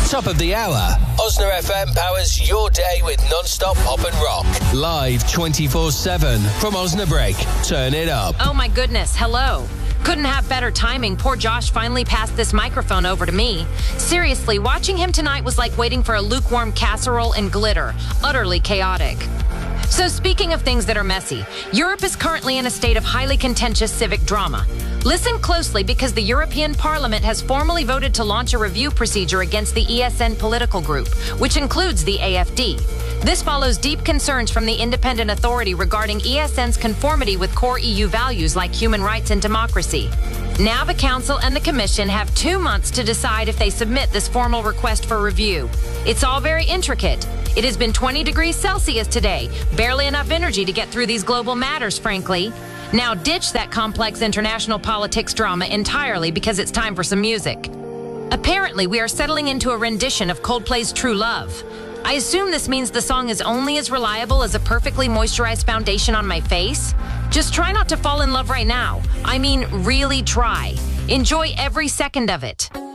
Top of the hour. Osna FM powers your day with non-stop pop and rock. Live 24/7 from Osnabrück. Turn it up. Oh my goodness, hello. Couldn't have better timing. Poor Josh finally passed this microphone over to me. Seriously, watching him tonight was like waiting for a lukewarm casserole and glitter. Utterly chaotic. So speaking of things that are messy, Europe is currently in a state of highly contentious civic drama. Listen closely because the European Parliament has formally voted to launch a review procedure against the ESN political group, which includes the AFD. This follows deep concerns from the independent authority regarding ESN's conformity with core EU values like human rights and democracy. Now the Council and the Commission have 2 months to decide if they submit this formal request for review. It's all very intricate. It has been 20 degrees Celsius today, barely enough energy to get through these global matters, frankly. Now ditch that complex international politics drama entirely because it's time for some music. Apparently, we are settling into a rendition of Coldplay's True Love. I assume this means the song is only as reliable as a perfectly moisturized foundation on my face. Just try not to fall in love right now. I mean, really try. Enjoy every second of it.